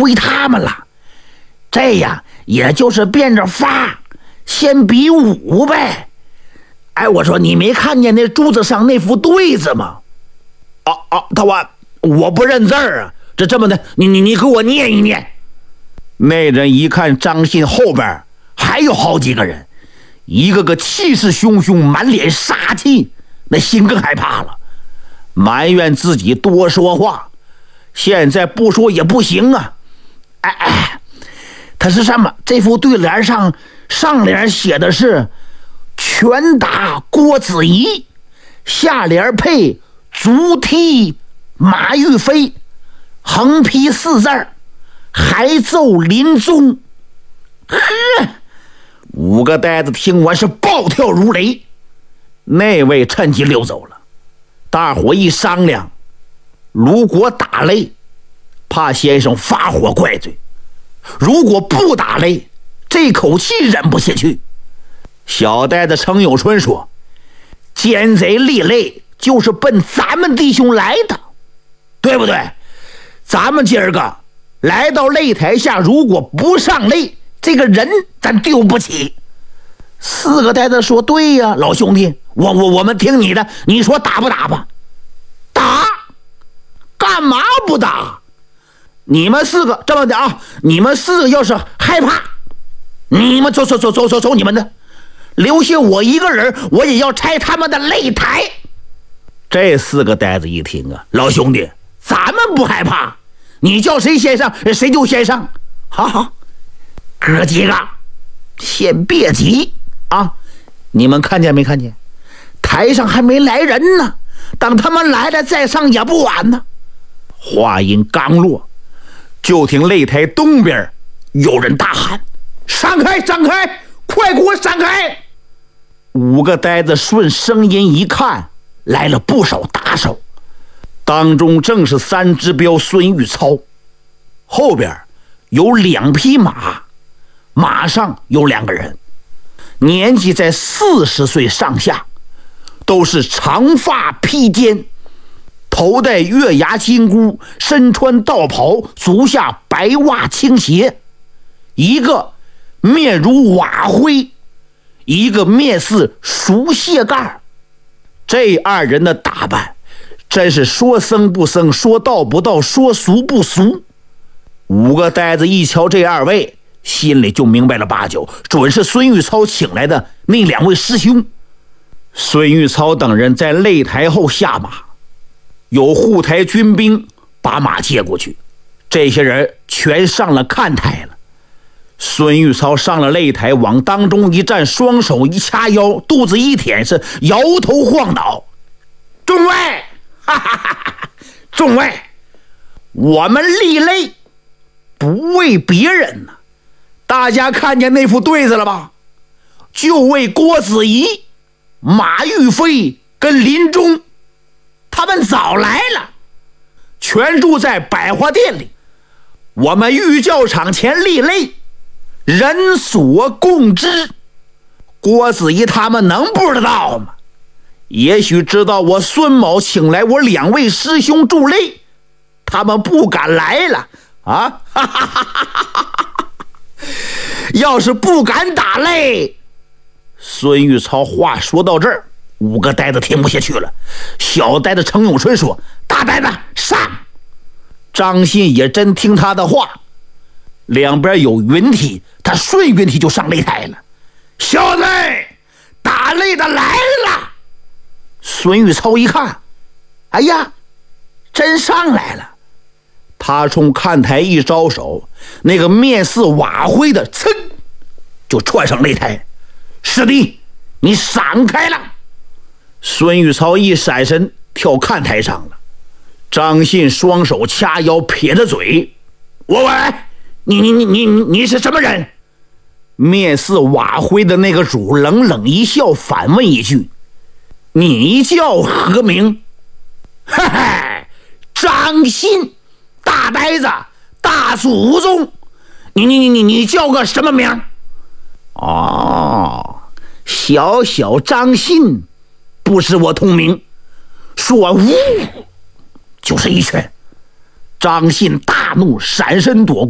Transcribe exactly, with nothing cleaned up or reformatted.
归他们了。这样也就是变着法先比武呗。哎，我说你没看见那柱子上那副对子吗？哦哦，大王，我不认字儿啊。这这么的，你你你给我念一念。那人一看张信后边还有好几个人，一个个气势汹汹，满脸杀气，那心更害怕了，埋怨自己多说话，现在不说也不行啊。哎哎，他是什么？这副对联上上联写的是拳打郭子仪，下联配足踢马玉飞，横批四字儿还奏林宗。呵，五个呆子听完是暴跳如雷，那位趁机溜走了。大伙一商量，如果打擂，怕先生发火怪罪；如果不打擂，这口气忍不下去。小呆子程有春说：“奸贼立擂就是奔咱们弟兄来的，对不对？咱们今儿个来到擂台下，如果不上擂，这个人咱丢不起。”四个呆子说：“对呀，老兄弟，我我我们听你的，你说打不打吧？”“打，干嘛不打？你们四个这么的啊，你们四个要是害怕，你们走走走走走走你们的，留下我一个人，我也要拆他们的擂台。”这四个呆子一听啊，老兄弟，咱们不害怕，你叫谁先上谁就先上。好好，哥几个先别急啊，你们看见没看见？台上还没来人呢，等他们来了再上也不晚呢。话音刚落，就听擂台东边有人大喊：“闪开，闪开，快给我闪开！”五个呆子顺声音一看，来了不少打手，当中正是三只标孙玉操，后边有两匹马，马上有两个人，年纪在四十岁上下，都是长发披肩，头戴月牙金箍，身穿道袍，足下白袜青鞋，一个面如瓦灰，一个面似熟蟹盖。这二人的打扮真是说僧不僧，说道不道，说俗不俗。五个呆子一瞧这二位，心里就明白了八九，准是孙玉操请来的那两位师兄。孙玉操等人在擂台后下马，有护台军兵把马接过去，这些人全上了看台了。孙玉操上了擂台，往当中一站，双手一掐腰，肚子一舔，是摇头晃脑：“众位，哈哈哈哈，众位，我们立擂不为别人呢，大家看见那副对子了吧？就为郭子仪、马玉飞跟林中，他们早来了，全住在百花店里。我们御教场前立擂，人所共知，郭子仪他们能不知道吗？也许知道我孙某请来我两位师兄助擂，他们不敢来了啊！哈哈哈哈哈！要是不敢打擂……孙玉操话说到这儿，五个呆子听不下去了。小呆子程永春说：“大呆子上！”张信也真听他的话，两边有云梯，他顺云梯就上擂台了。小子，打擂的来了！孙玉操一看，哎呀，真上来了。他冲看台一招手，那个面似瓦灰的噌就窜上擂台。师弟，你闪开了！孙玉操一闪身跳看台上了。张信双手掐腰，撇着嘴：“我喂，你你你你你是什么人？”面似瓦灰的那个主冷冷一笑，反问一句：“你叫何名？”“嘿嘿，张信，大呆子，大祖宗，你你你你你叫个什么名？”“哦，小小张信，不是我同名。”说完，呜，就是一拳。张信大怒，闪身躲过。